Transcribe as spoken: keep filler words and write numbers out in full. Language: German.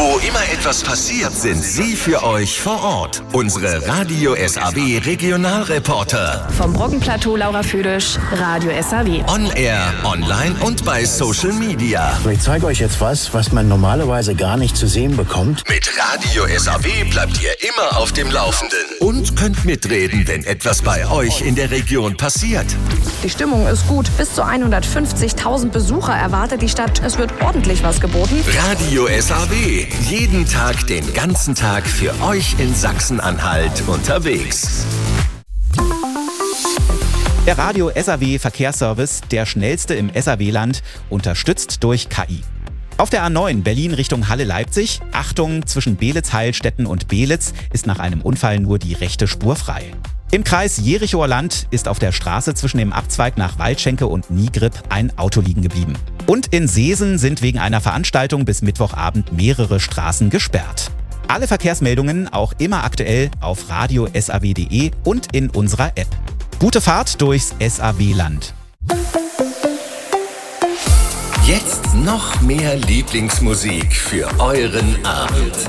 Wo immer etwas passiert, sind sie für euch vor Ort. Unsere Radio S A W Regionalreporter. Vom Brockenplateau Laura Füdisch, Radio S A W. On Air, online und bei Social Media. Ich zeige euch jetzt was, was man normalerweise gar nicht zu sehen bekommt. Mit Radio S A W bleibt ihr immer auf dem Laufenden. Und könnt mitreden, wenn etwas bei euch in der Region passiert. Die Stimmung ist gut. Bis zu hundertfünfzigtausend Besucher erwartet die Stadt. Es wird ordentlich was geboten. Radio S A W. Jeden Tag, den ganzen Tag für euch in Sachsen-Anhalt unterwegs. Der Radio S A W Verkehrsservice, der schnellste im S A W-Land, unterstützt durch K I. Auf der A neun Berlin Richtung Halle-Leipzig, Achtung, zwischen Beelitz-Heilstätten und Beelitz ist nach einem Unfall nur die rechte Spur frei. Im Kreis Jerichoer Land ist auf der Straße zwischen dem Abzweig nach Waldschenke und Nigrib ein Auto liegen geblieben. Und in Seesen sind wegen einer Veranstaltung bis Mittwochabend mehrere Straßen gesperrt. Alle Verkehrsmeldungen auch immer aktuell auf radio S A W punkt de und in unserer App. Gute Fahrt durchs S A W-Land. Jetzt noch mehr Lieblingsmusik für euren Abend.